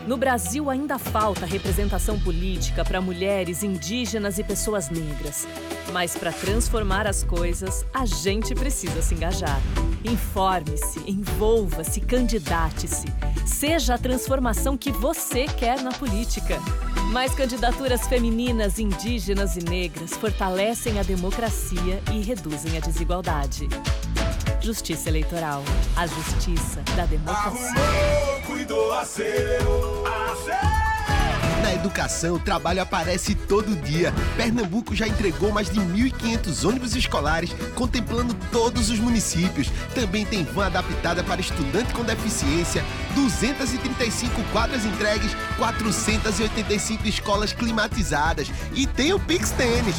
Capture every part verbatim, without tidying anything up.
No Brasil ainda falta representação política para mulheres, indígenas e pessoas negras. Mas para transformar as coisas, a gente precisa se engajar. Informe-se, envolva-se, candidate-se. Seja a transformação que você quer na política. Mais candidaturas femininas, indígenas e negras fortalecem a democracia e reduzem a desigualdade. Justiça Eleitoral. A justiça da democracia. Arrumou, cuidou, acerou, acerou. Na educação, o trabalho aparece todo dia. Pernambuco já entregou mais de mil e quinhentos ônibus escolares, contemplando todos os municípios. Também tem van adaptada para estudante com deficiência, duzentas e trinta e cinco quadras entregues, quatrocentas e oitenta e cinco escolas climatizadas. E tem o Pix Tênis.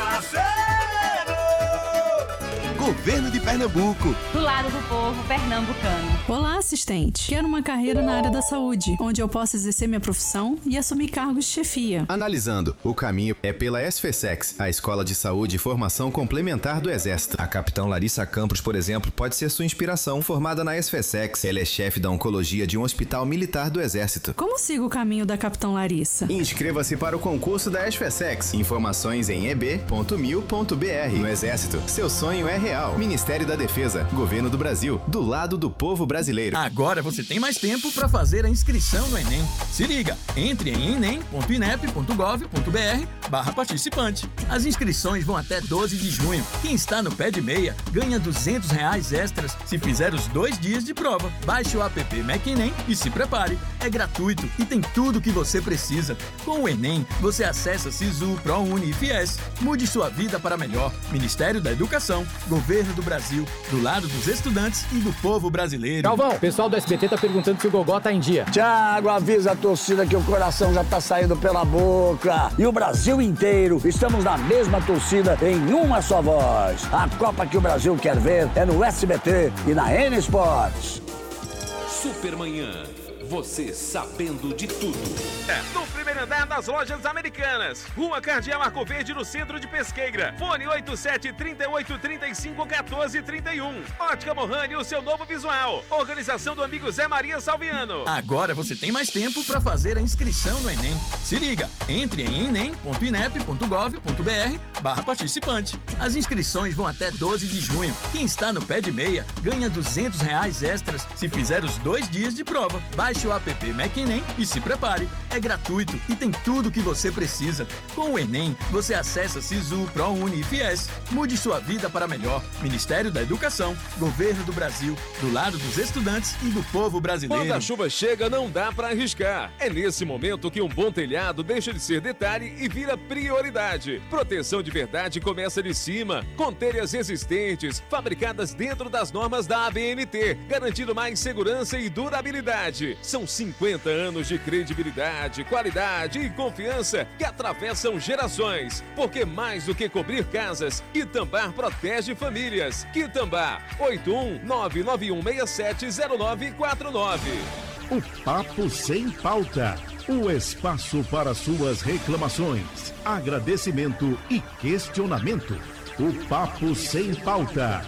Governo de Pernambuco. Do lado do povo pernambucano. Olá, assistente. Quero uma carreira na área da saúde, onde eu possa exercer minha profissão e assumir cargos de chefia. Analisando, o caminho é pela SFSEX, a Escola de Saúde e Formação Complementar do Exército. A capitã Larissa Campos, por exemplo, pode ser sua inspiração. Formada na SFSEX, ela é chefe da oncologia de um hospital militar do Exército. Como sigo o caminho da capitã Larissa? Inscreva-se para o concurso da SFSEX. Informações em e b ponto mil ponto b r. No Exército, seu sonho é real. Ministério da Defesa, Governo do Brasil, do lado do povo brasileiro. Agora você tem mais tempo para fazer a inscrição no Enem. Se liga, entre em enem ponto inep ponto gov ponto br barra participante. As inscrições vão até doze de junho. Quem está no pé de meia ganha duzentos reais extras se fizer os dois dias de prova. Baixe o app MacEnem e se prepare. É gratuito e tem tudo o que você precisa. Com o Enem, você acessa Sisu, ProUni e Fies. Mude sua vida para melhor. Ministério da Educação, Governo do Brasil, do lado dos estudantes e do povo brasileiro. Galvão, o pessoal do S B T tá perguntando se o Gogó tá em dia. Thiago, avisa a torcida que o coração já tá saindo pela boca. E o Brasil inteiro, estamos na mesma torcida em uma só voz. A Copa que o Brasil quer ver é no S B T e na N Sports. Supermanhã. Você sabendo de tudo. É, no primeiro andar das lojas Americanas. Rua Cardeal Arco Verde, no centro de Pesqueira. Fone oito sete, três oito, três cinco, um quatro, três um. Ótica Mohani, o seu novo visual. Organização do amigo Zé Maria Salviano. Agora você tem mais tempo para fazer a inscrição no Enem. Se liga, entre em enem ponto inep ponto gov ponto br barra participante. As inscrições vão até doze de junho. Quem está no pé de meia ganha duzentos reais extras se fizer os dois dias de prova. Baixe o app MacEnem e se prepare. É gratuito e tem tudo o que você precisa. Com o Enem, você acessa Sisu, ProUni e Fies. Mude sua vida para melhor. Ministério da Educação, Governo do Brasil, do lado dos estudantes e do povo brasileiro. Quando a chuva chega, não dá para arriscar. É nesse momento que um bom telhado deixa de ser detalhe e vira prioridade. Proteção de verdade começa de cima, com telhas resistentes, fabricadas dentro das normas da A B N T, garantindo mais segurança e durabilidade. São cinquenta anos de credibilidade, qualidade e confiança que atravessam gerações. Porque mais do que cobrir casas, Quitambá protege famílias. Quitambá, oito um nove nove um seis sete zero nove quatro nove. O Papo Sem Pauta. O espaço para suas reclamações, agradecimento e questionamento. O Papo Sem Pauta.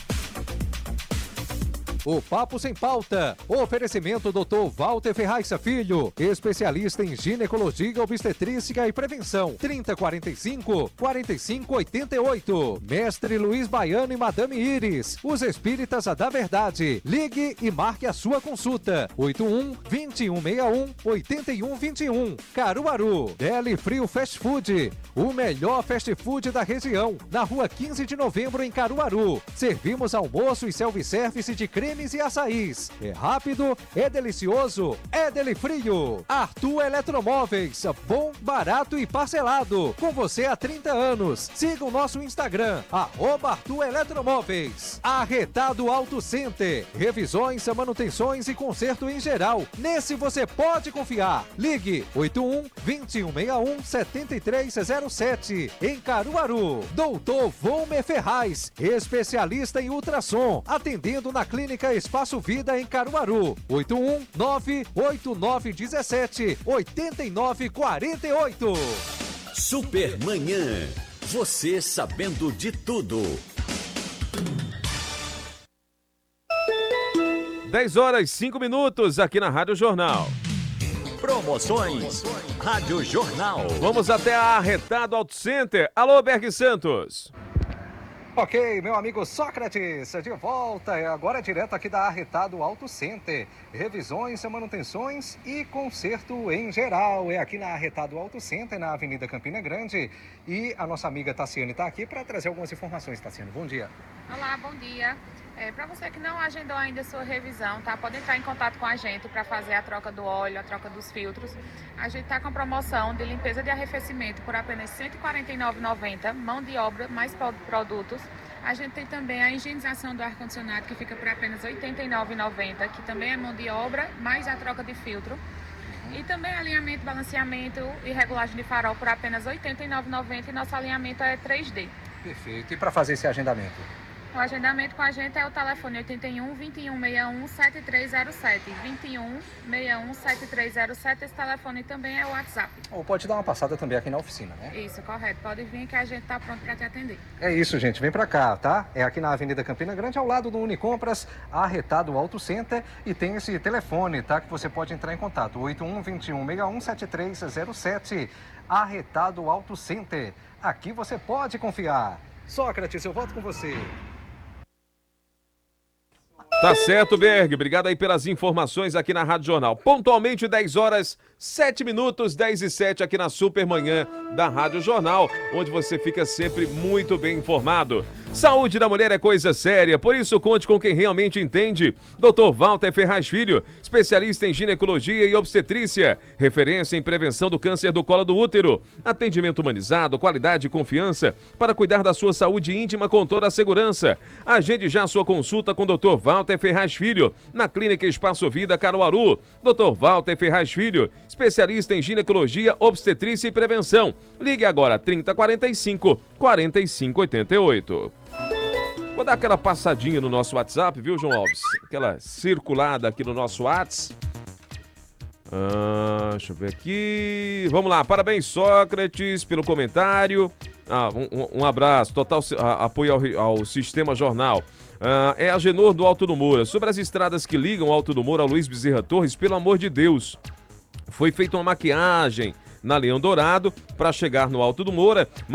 O Papo Sem Pauta. Oferecimento doutor Walter Ferraz Filho, especialista em ginecologia, obstetrícia e prevenção. trinta, quarenta e cinco, quarenta e cinco, oitenta e oito. Mestre Luiz Baiano e Madame Iris, os espíritas da verdade. Ligue e marque a sua consulta. oito um, vinte e um sessenta e um, oitenta e um vinte e um. Caruaru. Deli Frio Fast Food, o melhor fast food da região. Na rua quinze de novembro, em Caruaru. Servimos almoço e self-service de creme e açaís. É rápido, é delicioso, é Deli Frio. Arthur Eletromóveis, bom, barato e parcelado. Com você há trinta anos. Siga o nosso Instagram, arroba Arthur Eletromóveis. Arretado Auto Center, revisões, manutenções e conserto em geral. Nesse você pode confiar. Ligue oito um, vinte e um sessenta e um, setenta e três zero sete. Em Caruaru. Doutor Volmer Ferraz, especialista em ultrassom, atendendo na clínica Espaço Vida em Caruaru. oito um nove oito nove um sete oito nove quatro oito. Supermanhã. Você sabendo de tudo. dez horas e cinco minutos aqui na Rádio Jornal. Promoções. Rádio Jornal. Vamos até a Arretado Auto Center. Alô, Berg Santos. Ok, meu amigo Sócrates, de volta, agora direto aqui da Arretado Auto Center. Revisões, manutenções e conserto em geral. É aqui na Arretado Auto Center, na Avenida Campina Grande. E a nossa amiga Tassiane está aqui para trazer algumas informações. Tassiane, bom dia. Olá, bom dia. É, para você que não agendou ainda a sua revisão, tá? Pode entrar em contato com a gente para fazer a troca do óleo, a troca dos filtros. A gente está com promoção de limpeza de arrefecimento por apenas cento e quarenta e nove reais e noventa centavos, mão de obra mais produtos. A gente tem também a higienização do ar-condicionado, que fica por apenas oitenta e nove reais e noventa centavos, que também é mão de obra mais a troca de filtro. E também alinhamento, balanceamento e regulagem de farol por apenas oitenta e nove reais e noventa centavos, e nosso alinhamento é três D. Perfeito. E para fazer esse agendamento? O agendamento com a gente é o telefone oito um, vinte e um, sessenta e um, setenta e três zero sete. vinte e um, sessenta e um, setenta e três zero sete. Esse telefone também é o WhatsApp. Ou pode dar uma passada também aqui na oficina, né? Isso, correto. Pode vir que a gente está pronto para te atender. É isso, gente. Vem para cá, tá? É aqui na Avenida Campina Grande, ao lado do Unicompras, Arretado Auto Center. E tem esse telefone, tá? Que você pode entrar em contato. oito um, vinte e um, sessenta e um, setenta e três zero sete. Arretado Auto Center. Aqui você pode confiar. Sócrates, eu volto com você. Tá certo, Berg. Obrigado aí pelas informações aqui na Rádio Jornal. Pontualmente, dez horas, sete minutos, dez e sete aqui na Supermanhã da Rádio Jornal, onde você fica sempre muito bem informado. Saúde da mulher é coisa séria, por isso conte com quem realmente entende. doutor Walter Ferraz Filho, especialista em ginecologia e obstetrícia, referência em prevenção do câncer do colo do útero. Atendimento humanizado, qualidade e confiança para cuidar da sua saúde íntima com toda a segurança. Agende já sua consulta com doutor Walter Ferraz Filho, na Clínica Espaço Vida Caruaru. doutor Walter Ferraz Filho, especialista em ginecologia, obstetrícia e prevenção. Ligue agora trinta, quarenta e cinco, quarenta e cinco, oitenta e oito. Vou dar aquela passadinha no nosso WhatsApp, viu, João Alves? Aquela circulada aqui no nosso WhatsApp. Ah, deixa eu ver aqui. Vamos lá, parabéns, Sócrates, pelo comentário. Ah, um, um abraço, total a, apoio ao, ao Sistema Jornal. Ah, é a Genor do Alto do Moura. Sobre as estradas que ligam o Alto do Moura ao Luiz Bezerra Torres, pelo amor de Deus, foi feita uma maquiagem na Leão Dourado para chegar no Alto do Moura,